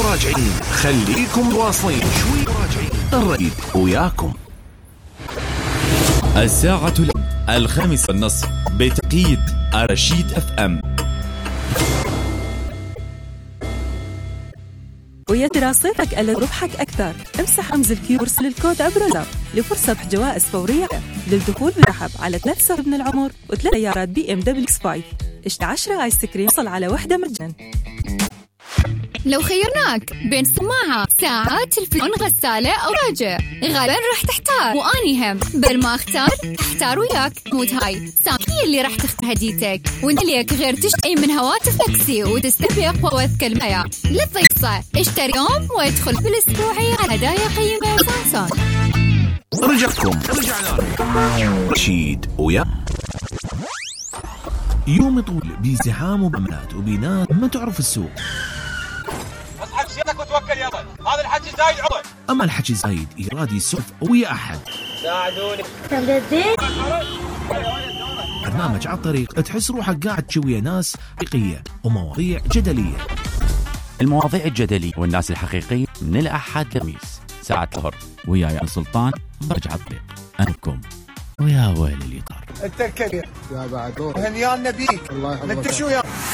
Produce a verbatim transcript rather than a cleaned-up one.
مراجعين، خليكم واصلين شوي مراجعين، الريد وياكم. الساعة الخامسة والنصف بتقييد رشيد اف ام. ويا ترى صيفك ألا ربحك أكثر؟ امسح رمز الكيو وارسل الكود عبر الأب لفرصة جوائز فورية للدخول برحب على ثلاث ساعات من العمر وثلاث سيارات بي ام دبليو اكس خمسة. اشتري عشرة آيس كريم حصل على وحدة مجانا. لو خيرناك بين سماعة، ساعة، تلفزيون، غسالة أو راجع، غالبا راح تحتار، وأني هم بل ما أختار أحتار وياك. موت هاي ساكية اللي راح تختار هديتك، وانت ليك غير تشتري من هواتف تاكسي وتستبيق وتكلمها. لا تقصى، اشتري يوم وادخل بالأسبوعية على هدايا قيمة سامسونج. رجعكم رجعنا رشيد ويا يوم طول بازدحام وبملات وبنات ما تعرف السوق. اصحى شيتك وتوكل يا ضي، هذا الحكي زايد عمر. اما الحكي زايد يرادي يسولف ويا احد. ساعدوني. برنامج على الطريق تحس روحك قاعد تشوي ناس حقيقية ومواضيع جدلية. المواضيع الجدلية والناس الحقيقية من الأحد للخميس ساعة الظهر وياي سلطان برج على الطريق. أنكم ويا ويل اللي طار. انت الكبير يا بعد هنيان نبيك. الله يحفظك. انت شو يا